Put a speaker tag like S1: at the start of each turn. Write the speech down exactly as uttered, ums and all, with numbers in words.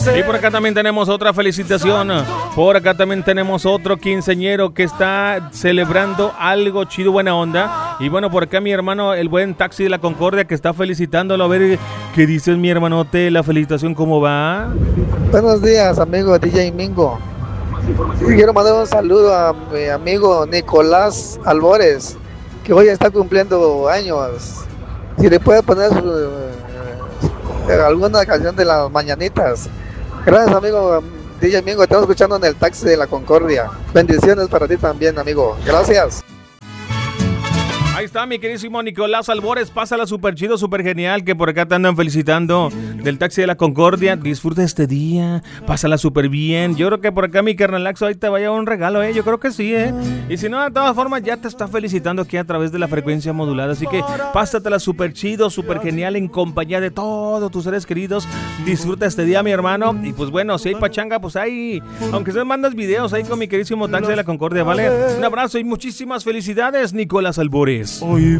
S1: Y por acá también tenemos otra felicitación. Por acá también tenemos otro quinceañero que está celebrando algo chido, buena onda. Y bueno, por acá mi hermano, el buen Taxi de la Concordia, que está felicitándolo. A ver, ¿qué dices, mi hermanote? La felicitación, ¿cómo va?
S2: Buenos días, amigo D J Mingo. Quiero mandar un saludo a mi amigo Nicolás Albores, que hoy está cumpliendo años. Si le puede poner su, eh, alguna canción de las mañanitas. Gracias, amigo D J Mingo, estamos escuchando en el Taxi de la Concordia. Bendiciones para ti también, amigo. Gracias.
S1: Ahí está mi queridísimo Nicolás Albores, pásala súper chido, súper genial, que por acá te andan felicitando del Taxi de la Concordia. Disfruta este día, pásala súper bien. Yo creo que por acá mi carnalaxo ahí te vaya un regalo, eh, yo creo que sí, eh. Y si no, de todas formas ya te está felicitando aquí a través de la frecuencia modulada, así que pásatela súper chido, súper genial en compañía de todos tus seres queridos. Disfruta este día, mi hermano, y pues bueno, si hay pachanga, pues ahí, aunque se mandas videos ahí con mi queridísimo Taxi de la Concordia, ¿vale? Un abrazo y muchísimas felicidades, Nicolás Albores.
S3: Hoy